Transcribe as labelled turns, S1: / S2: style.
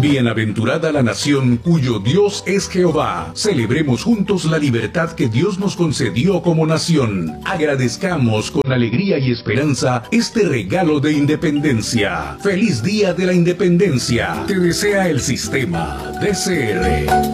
S1: Bienaventurada la nación cuyo Dios es Jehová. Celebremos juntos la libertad que Dios nos concedió como nación. Agradezcamos con alegría y esperanza este regalo de independencia. ¡Feliz Día de la Independencia! Te desea el sistema DCR.